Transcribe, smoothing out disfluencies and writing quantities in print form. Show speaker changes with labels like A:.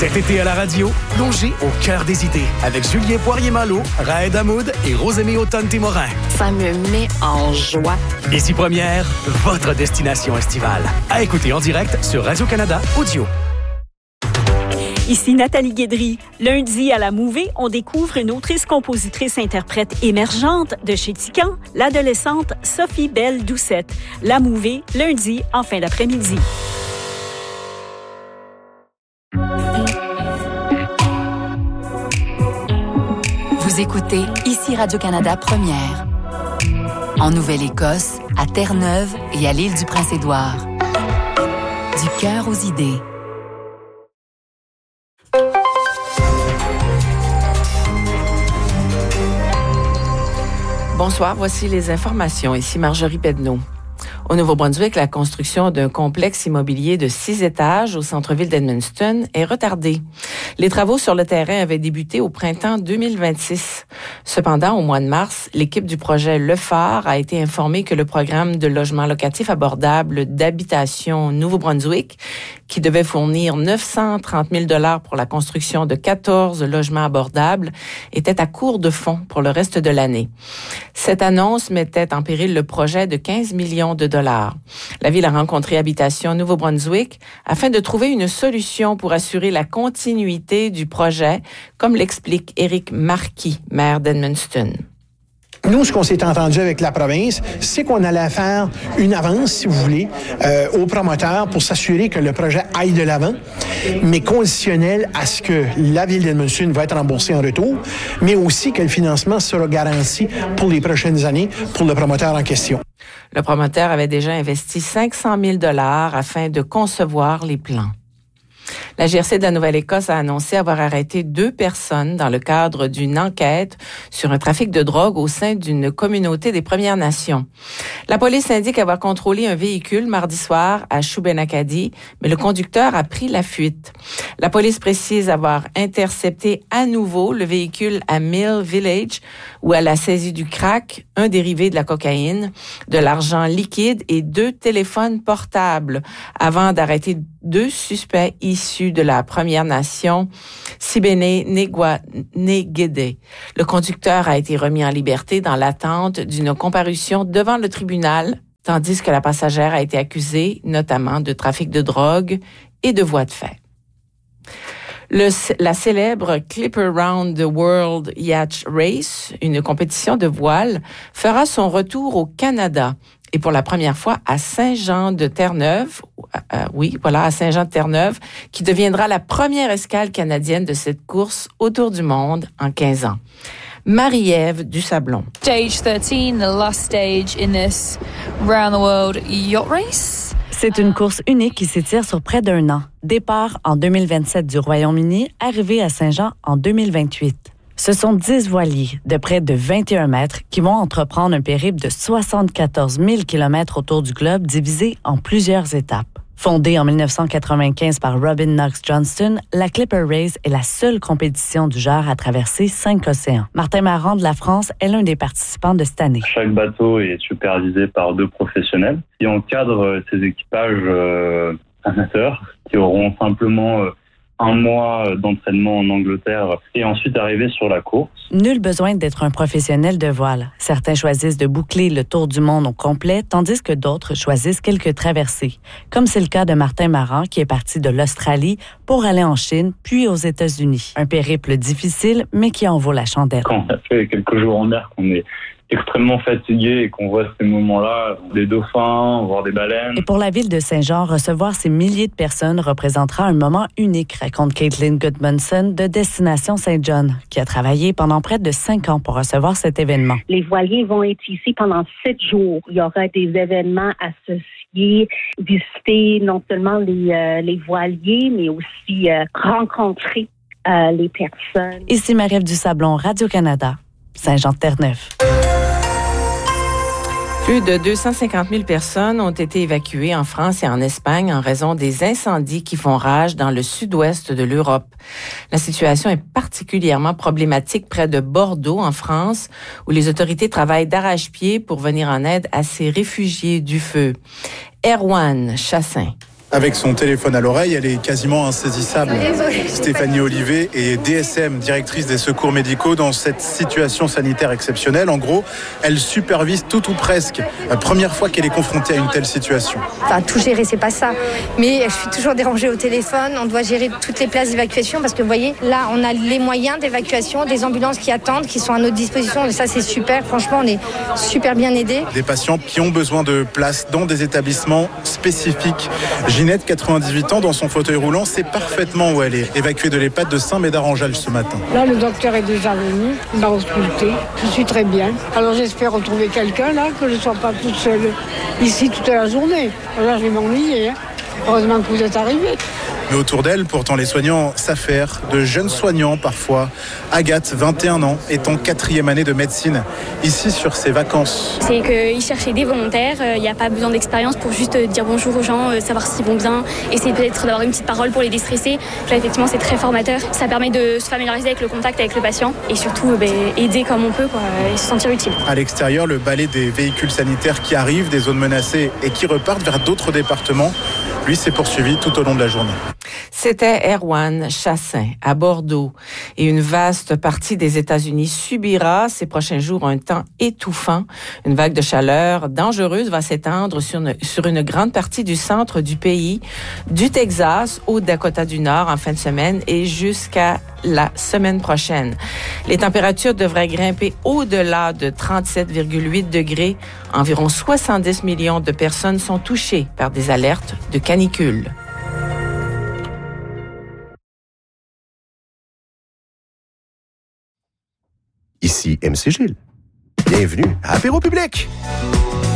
A: Cet été à la radio, plongez au cœur des idées avec Julien Poirier-Malo, Raed Hamoud et Rosemée Automne-Témorin.
B: Ça me met en joie.
A: Ici Première, votre destination estivale. À écouter en direct sur Radio-Canada Audio.
C: Ici Nathalie Guédry. Lundi à la Mouvée, on découvre une autrice-compositrice-interprète émergente de chez Tican, l'adolescente Sophie Belle Doucette. La Mouvée, lundi en fin d'après-midi.
D: Vous écoutez ici Radio-Canada Première. En Nouvelle-Écosse, à Terre-Neuve et à l'île du Prince-Édouard. Du cœur aux idées.
E: Bonsoir, voici les informations. Ici Marjorie Pedneau. Au Nouveau-Brunswick, la construction d'un complexe immobilier de 6 étages au centre-ville d'Edmundston est retardée. Les travaux sur le terrain avaient débuté au printemps 2026. Cependant, au mois de mars, l'équipe du projet Le Phare a été informée que le programme de logement locatif abordable d'habitation Nouveau-Brunswick, qui devait fournir 930 000 $ pour la construction de 14 logements abordables, était à court de fonds pour le reste de l'année. Cette annonce mettait en péril le projet de 15 millions de dollars. La Ville a rencontré Habitation Nouveau-Brunswick afin de trouver une solution pour assurer la continuité du projet, comme l'explique Éric Marquis, maire d'Edmundston.
F: Nous, ce qu'on s'est entendu avec la province, c'est qu'on allait faire une avance, si vous voulez, aux promoteurs pour s'assurer que le projet aille de l'avant, mais conditionnel à ce que la Ville d'Edmundston va être remboursée en retour, mais aussi que le financement sera garanti pour les prochaines années pour le promoteur en question.
E: Le promoteur avait déjà investi 500 000 $ afin de concevoir les plans. La GRC de la Nouvelle-Écosse a annoncé avoir arrêté 2 personnes dans le cadre d'une enquête sur un trafic de drogue au sein d'une communauté des Premières Nations. La police indique avoir contrôlé un véhicule mardi soir à Shubenacadie, mais le conducteur a pris la fuite. La police précise avoir intercepté à nouveau le véhicule à Mill Village, où elle a saisi du crack, un dérivé de la cocaïne, de l'argent liquide et 2 téléphones portables, avant d'arrêter 2 suspects issus de la Première Nation, Sibéné Negwé. Le conducteur a été remis en liberté dans l'attente d'une comparution devant le tribunal, tandis que la passagère a été accusée notamment de trafic de drogue et de voies de fait. La célèbre Clipper Round the World Yacht Race, une compétition de voile, fera son retour au Canada et pour la première fois à Saint-Jean-de-Terre-Neuve, à Saint-Jean-de-Terre-Neuve, qui deviendra la première escale canadienne de cette course autour du monde en 15 ans. Marie-Ève Dusablon.
G: Stage 13, the last stage in this Round the World Yacht Race.
H: C'est une course unique qui s'étire sur près d'1 an. Départ en 2027 du Royaume-Uni, arrivée à Saint-Jean en 2028. Ce sont 10 voiliers de près de 21 mètres qui vont entreprendre un périple de 74 000 km autour du globe divisé en plusieurs étapes. Fondée en 1995 par Robin Knox Johnston, la Clipper Race est la seule compétition du genre à traverser 5 océans. Martin Marant de la France est l'un des participants de cette année.
I: Chaque bateau est supervisé par 2 professionnels qui encadrent ces équipages amateurs qui auront simplement 1 mois d'entraînement en Angleterre et ensuite arriver sur la course.
H: Nul besoin d'être un professionnel de voile. Certains choisissent de boucler le tour du monde au complet, tandis que d'autres choisissent quelques traversées. Comme c'est le cas de Martin Marant, qui est parti de l'Australie pour aller en Chine, puis aux États-Unis. Un périple difficile, mais qui en vaut la chandelle.
I: Quand on a fait quelques jours en mer, qu'on est extrêmement fatigué et qu'on voit ces moments-là, des dauphins, voir des baleines.
H: Et pour la ville de Saint-Jean, recevoir ces milliers de personnes représentera un moment unique, raconte Caitlin Goodmanson de Destination Saint-John, qui a travaillé pendant près de 5 ans pour recevoir cet événement.
J: Les voiliers vont être ici pendant 7 jours. Il y aura des événements associés, visiter non seulement les voiliers, mais aussi rencontrer les personnes.
H: Ici Marie-Ève Dusablon, Radio-Canada, Saint-Jean-de-Terre-Neuve.
E: Plus de 250 000 personnes ont été évacuées en France et en Espagne en raison des incendies qui font rage dans le sud-ouest de l'Europe. La situation est particulièrement problématique près de Bordeaux, en France, où les autorités travaillent d'arrache-pied pour venir en aide à ces réfugiés du feu. Erwan Chassin.
K: Avec son téléphone à l'oreille, elle est quasiment insaisissable. Stéphanie Olivet est DSM, directrice des secours médicaux dans cette situation sanitaire exceptionnelle. En gros, elle supervise tout ou presque. La première fois qu'elle est confrontée à une telle situation.
L: Enfin, tout gérer, c'est pas ça. Mais je suis toujours dérangée au téléphone. On doit gérer toutes les places d'évacuation parce que vous voyez, là, on a les moyens d'évacuation, des ambulances qui attendent, qui sont à notre disposition. Et ça, c'est super. Franchement, on est super bien aidés.
K: Des patients qui ont besoin de place dans des établissements spécifiques. Ginette, 98 ans, dans son fauteuil roulant, sait parfaitement où elle est. Évacuée de l'EHPAD de Saint-Médard-en-Jalles ce matin.
M: Là, le docteur est déjà venu, il m'a ausculté. Je suis très bien. Alors j'espère retrouver quelqu'un là, que je ne sois pas toute seule ici toute la journée. Alors je vais m'ennuyer. Heureusement que vous êtes arrivés.
K: Mais autour d'elle, pourtant, les soignants s'affairent, de jeunes soignants parfois. Agathe, 21 ans, est en 4e année de médecine, ici sur ses vacances.
N: C'est qu'ils cherchaient des volontaires, il n'y a pas besoin d'expérience pour juste dire bonjour aux gens, savoir s'ils vont bien, essayer peut-être d'avoir une petite parole pour les déstresser. Là, effectivement, c'est très formateur. Ça permet de se familiariser avec le contact avec le patient et surtout aider comme on peut et se sentir utile.
K: À l'extérieur, le balai des véhicules sanitaires qui arrivent des zones menacées et qui repartent vers d'autres départements, lui, s'est poursuivi tout au long de la journée.
E: C'était Erwan Chassin à Bordeaux. Et une vaste partie des États-Unis subira ces prochains jours un temps étouffant. Une vague de chaleur dangereuse va s'étendre sur une grande partie du centre du pays, du Texas au Dakota du Nord en fin de semaine et jusqu'à la semaine prochaine. Les températures devraient grimper au-delà de 37,8 degrés. Environ 70 millions de personnes sont touchées par des alertes de canicule.
O: Ici MC Gilles. Bienvenue à Apéro Public.